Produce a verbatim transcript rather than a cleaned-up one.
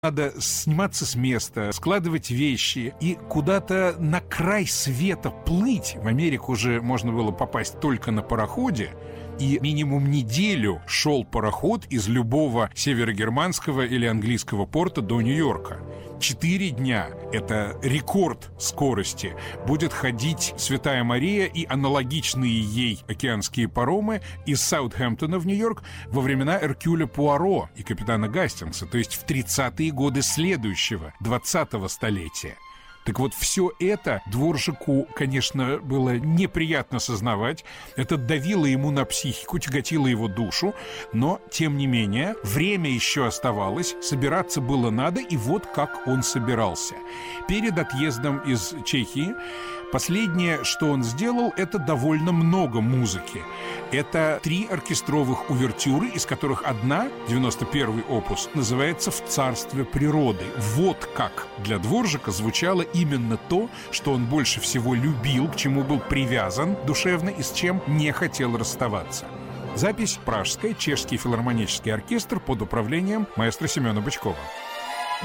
Надо сниматься с места, складывать вещи и куда-то на край света плыть. В Америку же можно было попасть только на пароходе. И минимум неделю шел пароход из любого северогерманского или английского порта до Нью-Йорка. Четыре дня – это рекорд скорости. Будет ходить Святая Мария и аналогичные ей океанские паромы из Саутгемптона в Нью-Йорк во времена Эркюля Пуаро и капитана Гастингса, то есть в тридцатые годы следующего, двадцатого столетия. Так вот, все это Дворжаку, конечно, было неприятно сознавать. Это давило ему на психику, тяготило его душу. Но, тем не менее, время еще оставалось, собираться было надо, и вот как он собирался. Перед отъездом из Чехии последнее, что он сделал, это довольно много музыки. Это три оркестровых увертюры, из которых одна, девяносто первый опус, называется «В царстве природы». Вот как для Дворжака звучало именно то, что он больше всего любил, к чему был привязан душевно и с чем не хотел расставаться. Запись пражская, чешский филармонический оркестр под управлением маэстро Семена Бычкова.